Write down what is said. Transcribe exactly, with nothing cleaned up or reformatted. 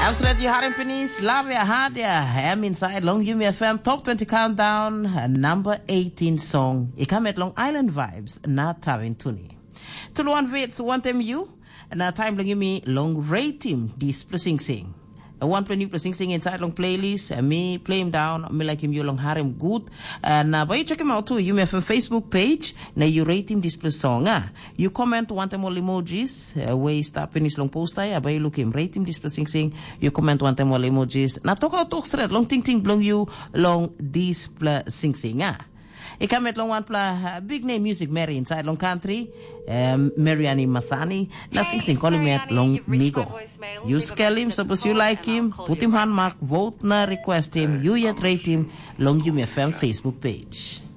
Absolutely, Harim Finis, Love Ya Hadia, I'm inside Long Yumi F M Top twenty Countdown, number eighteen song. Ik ga met Long Island Vibes, na Tawin Tuni. Tuluan Vets, one time you, na time Long Yumi Long Rating, this Sing Sing. One play new Sing Sing inside Long playlist, and me play him down, me like him you Long Harim good. And uh, but you check him out too, Yumi F M Facebook page, na you rate him this plus song. Ah. You comment one time all emojis, uh, where you stop in his long post, ah, but you look him, rate him this plus Sing Sing, you comment one time all emojis. Na talk out talk straight, long ting ting blong you, long this plus Sing Sing. Ah. Ik heb met long one pla uh, big name music Mary inside long country, um, Mariani Masani, na Sing Sing calling me at long Migo. You scale him, suppose you like him, put him hand mark, vote na request him, you yet rate him, long you me F M Facebook page.